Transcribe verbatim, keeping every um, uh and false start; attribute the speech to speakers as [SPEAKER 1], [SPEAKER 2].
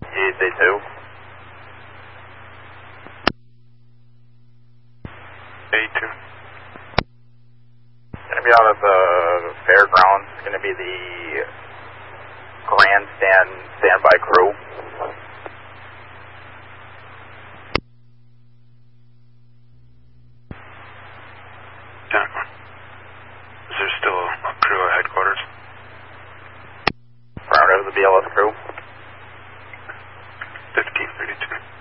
[SPEAKER 1] G C two.
[SPEAKER 2] A two.
[SPEAKER 1] Going to be out of the fairgrounds. It's going to be the grandstand standby crew.
[SPEAKER 2] ten. Is there still a crew at headquarters?
[SPEAKER 1] Affirmative, the B L S